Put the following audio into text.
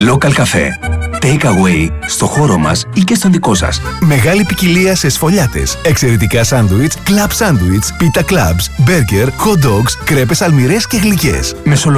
Local Café. Take away στο χώρο μας ή και στον δικό σας. Μεγάλη ποικιλία σε σφολιάτες, εξαιρετικά σάντουιτς, κλαμπ σάντουιτς, πίτα κλαμπς, μπέργκερ, hot dogs, κρέπες αλμυρές και γλυκές.